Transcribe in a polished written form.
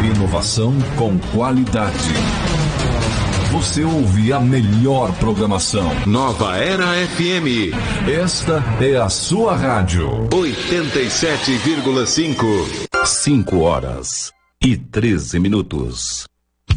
Inovação com qualidade. Você ouve a melhor programação. Nova Era FM. Esta é a sua rádio. 87,5. 5 horas e 13 minutos.